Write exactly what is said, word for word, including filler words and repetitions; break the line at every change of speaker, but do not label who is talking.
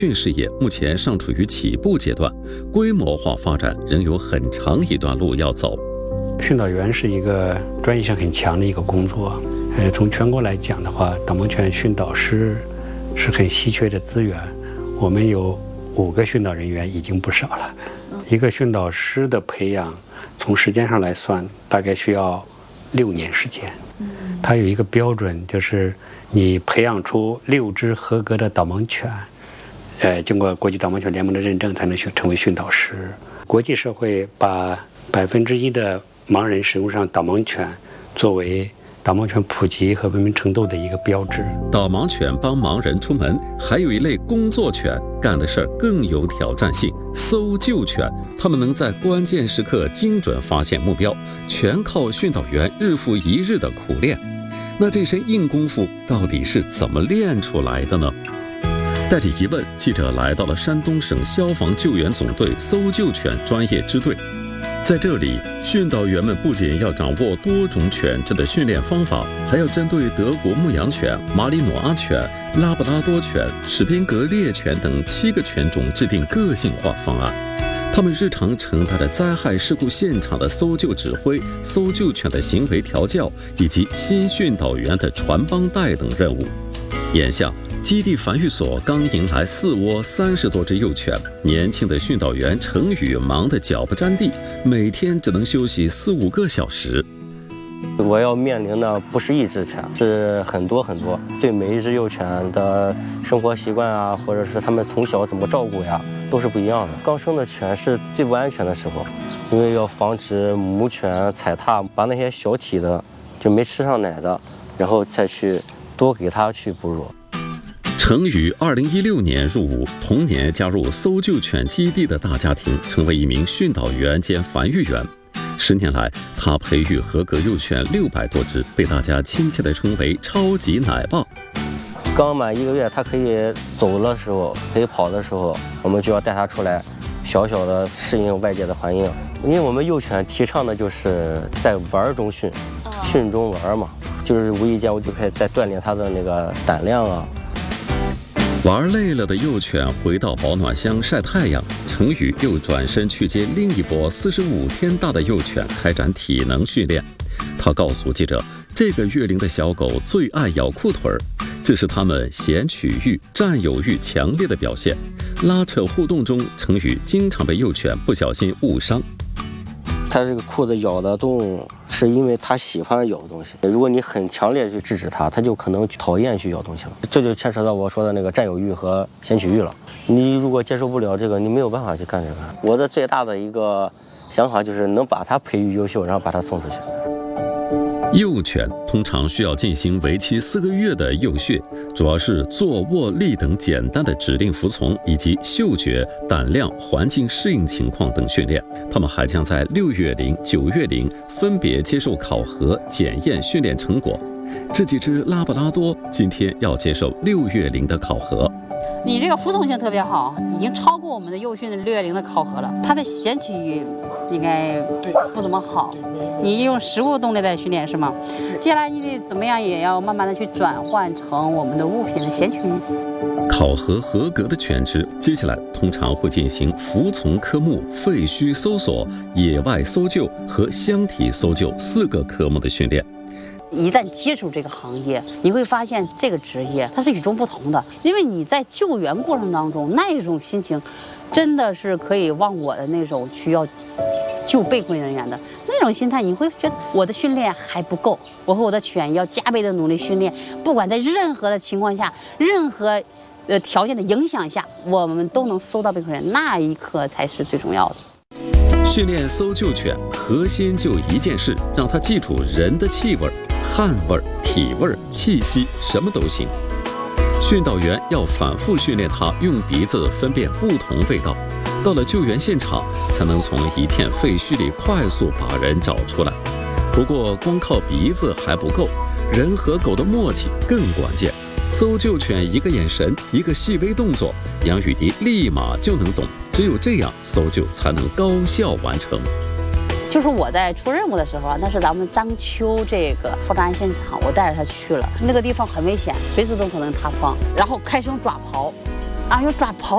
训事业目前尚处于起步阶段，规模化发展仍有很长一段路要走。
训导员是一个专业性很强的一个工作，呃，从全国来讲的话，导盲犬训导师是很稀缺的资源。我们有五个训导人员已经不少了。一个训导师的培养，从时间上来算，大概需要六年时间。它有一个标准，就是你培养出六只合格的导盲犬，呃，经过国际导盲犬联盟的认证，才能成为训导师。国际社会把百分之一的盲人使用上导盲犬作为导盲犬普及和文明程度的一个标志。
导盲犬帮盲人出门，还有一类工作犬，干的事儿更有挑战性。搜救犬，它们能在关键时刻精准发现目标，全靠训导员日复一日的苦练。那这身硬功夫到底是怎么练出来的呢？带着疑问，记者来到了山东省消防救援总队搜救犬专业支队。在这里，训导员们不仅要掌握多种犬只的训练方法，还要针对德国牧羊犬、马里努阿犬、拉布拉多犬、史宾格猎犬等七个犬种制定个性化方案。他们日常承担着灾害事故现场的搜救指挥、搜救犬的行为调教，以及新训导员的传帮带等任务。眼下，基地繁育所刚迎来四窝三十多只幼犬，年轻的训导员程宇忙得脚不沾地，每天只能休息四五个小时。
我要面临的不是一只犬，是很多很多。对每一只幼犬的生活习惯啊，或者是他们从小怎么照顾呀，都是不一样的。刚生的犬是最不安全的时候，因为要防止母犬踩踏，把那些小体的就没吃上奶的，然后再去多给它去哺乳。
程宇二零一六年入伍，同年加入搜救犬基地的大家庭，成为一名训导员兼繁育员。十年来，他培育合格幼犬六百多只，被大家亲切地称为超级奶爸。
刚满一个月，它可以走的时候，可以跑的时候，我们就要带它出来，小小的适应外界的环境。因为我们幼犬提倡的就是在玩中训，训中玩嘛，就是无意间我就可以再锻炼它的那个胆量啊。
玩累了的幼犬回到保暖箱晒太阳，程宇又转身去接另一波四十五天大的幼犬开展体能训练。他告诉记者，这个月龄的小狗最爱咬裤腿儿，这是它们显取欲、占有欲强烈的表现。拉扯互动中，程宇经常被幼犬不小心误伤。
它这个裤子咬的动，是因为它喜欢咬东西。如果你很强烈去制止它，它就可能讨厌去咬东西了。这就牵扯到我说的那个占有欲和显取欲了。你如果接受不了这个，你没有办法去干这个。我的最大的一个想法就是能把它培育优秀，然后把它送出去。
幼犬通常需要进行为期四个月的幼训，主要是坐、卧、立等简单的指令服从，以及嗅觉、胆量、环境适应情况等训练。他们还将在六月龄、九月龄分别接受考核、检验训练成果。这几只拉布拉多今天要接受六月龄的考核。
你这个服从性特别好，已经超过我们的幼训的六月龄的考核了。它的显取欲应该不怎么好，你用食物动力在训练是吗？接下来你得怎么样，也要慢慢的去转换成我们的物品的显取欲。
考核合格的犬只，接下来通常会进行服从科目、废墟搜索、野外搜救和箱体搜救四个科目的训练。
一旦接触这个行业，你会发现这个职业它是与众不同的，因为你在救援过程当中那一种心情，真的是可以忘我的那种需要救被困人员的那种心态。你会觉得我的训练还不够，我和我的犬要加倍的努力训练，不管在任何的情况下、任何呃条件的影响下，我们都能搜到被困人，那一刻才是最重要的。
训练搜救犬核心就一件事，让它记住人的气味、汗味、体味、气息，什么都行。训导员要反复训练它用鼻子分辨不同味道，到了救援现场才能从一片废墟里快速把人找出来。不过光靠鼻子还不够，人和狗的默契更关键。搜救犬一个眼神，一个细微动作，杨雨迪立马就能懂。只有这样，搜救才能高效完成。
就是我在出任务的时候啊，那是咱们章丘这个爆炸案现场，我带着他去了，那个地方很危险，随时都可能塌方，然后开始用爪刨，啊，用爪刨